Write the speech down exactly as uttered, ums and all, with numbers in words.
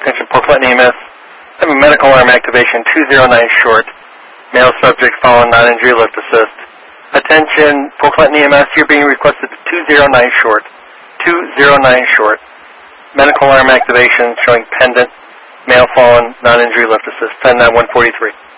Attention, Port Clinton E M S. I have a medical alarm activation two zero nine short. Male subject following non-injury lift assist. Attention, Port Clinton E M S. You're being requested to two zero nine short. two zero nine short. Medical alarm activation showing pendant. Male fallen non-injury lift assist. ten nine one forty-three.